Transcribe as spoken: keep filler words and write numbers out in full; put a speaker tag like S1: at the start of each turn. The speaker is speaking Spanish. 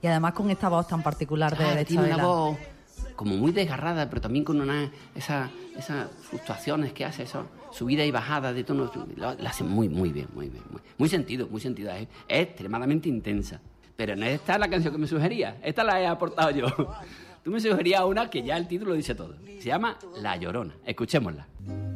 S1: Y además con esta voz tan particular de,
S2: Ah,
S1: de
S2: tiene una
S1: Chabela.
S2: voz como muy desgarrada, pero también con una esa, esas fluctuaciones que hace, eso, subida y bajada de tono, la hace muy, muy bien, muy bien. Muy, muy sentido, muy sentido. Es, es extremadamente intensa. Pero no es esta la canción que me sugería, esta la he aportado yo. Tú me sugerías una que ya el título dice todo. Se llama La Llorona. Escuchémosla.